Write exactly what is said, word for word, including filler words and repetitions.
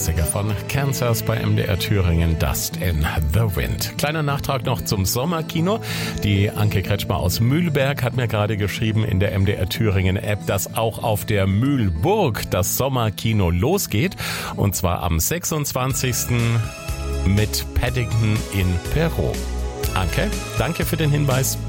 Klassiker von Kansas bei M D R Thüringen, Dust in the Wind. Kleiner Nachtrag noch zum Sommerkino. Die Anke Kretschmer aus Mühlberg hat mir gerade geschrieben in der M D R Thüringen App, dass auch auf der Mühlburg das Sommerkino losgeht. Und zwar am sechsundzwanzigsten mit Paddington in Peru. Anke, danke für den Hinweis.